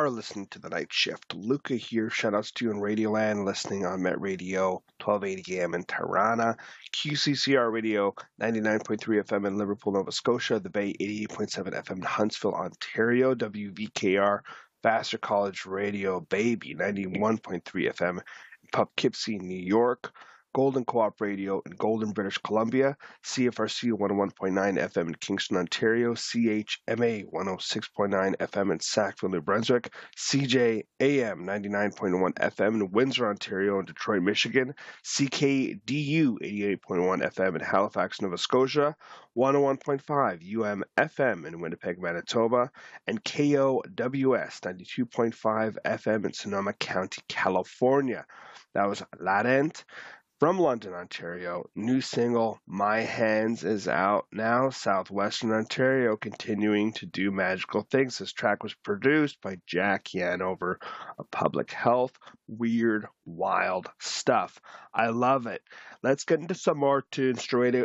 are listening to The Night Shift. Luca here. Shoutouts to you in Radioland, listening on Met Radio, 1280 AM in Tirana, QCCR Radio, 99.3 FM in Liverpool, Nova Scotia, The Bay, 88.7 FM in Huntsville, Ontario, WVKR, Vassar College Radio, Baby, 91.3 FM in Poughkeepsie, New York, Golden Co-op Radio in Golden, British Columbia, CFRC 101.9 FM in Kingston, Ontario, CHMA 106.9 FM in Sackville, New Brunswick, CJAM 99.1 FM in Windsor, Ontario and Detroit, Michigan, CKDU 88.1 FM in Halifax, Nova Scotia, 101.5 FM in Winnipeg, Manitoba, and KOWS 92.5 FM in Sonoma County, California. That was Laurent. From London, Ontario, new single My Hands is out now. Southwestern Ontario continuing to do magical things. This track was produced by Jack Yanover of Public Health. Weird, wild stuff. I love it. Let's get into some more tunes straight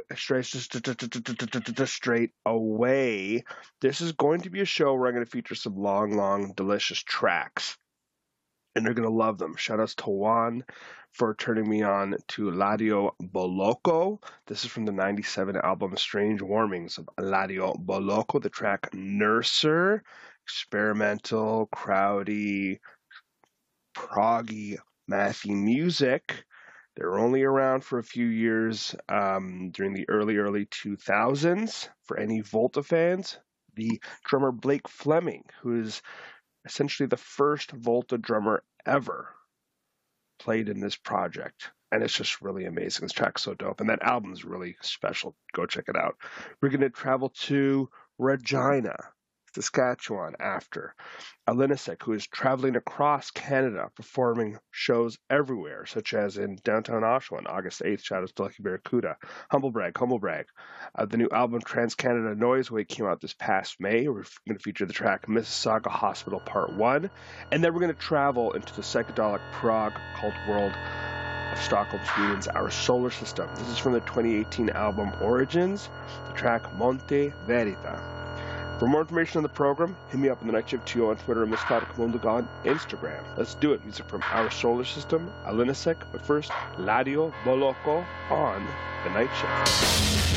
away. This is going to be a show where I'm going to feature some long, delicious tracks. And they're going to love them. Shout outs to Juan for turning me on to Ladio Boloko. This is from the 97 album Strange Warmings of Ladio Boloko. The track Nurser, experimental, crowdy, proggy, mathy music. They're only around for a few years during the early 2000s. For any Volta fans, the drummer Blake Fleming, who is essentially the first Volta drummer ever, played in this project. And it's just really amazing. This track's so dope. And that album's really special. Go check it out. We're going to travel to Regina, Saskatchewan after. Alinisek, who is traveling across Canada, performing shows everywhere, such as in downtown Oshawa on August 8th. Shout out to Lucky Barracuda. Humble brag. The new album Trans Canada Noiseway came out this past May. We're going to feature the track Mississauga Hospital Part 1. And then we're going to travel into the psychedelic prog cult world of Stockholm, Sweden's Our Solar System. This is from the 2018 album Origins, the track Monte Verita. For more information on the program, hit me up in the Night Shift 2 on Twitter and Miss Cloud Mundiga on Instagram. Let's do it. Music from Our Solar System, Alinisek, but first, Ladio Boloko on the Night Shift.